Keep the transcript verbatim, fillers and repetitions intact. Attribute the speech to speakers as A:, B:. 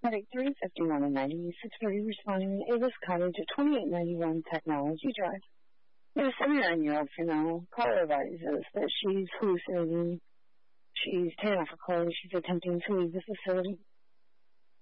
A: Headache three fifty-one and ninety-six thirty responding to Avis Cottage at twenty-eight ninety-one Technology Drive. A seventy-nine-year-old female caller advises that she's hallucinating. She's taken off her clothes. She's attempting to leave the facility.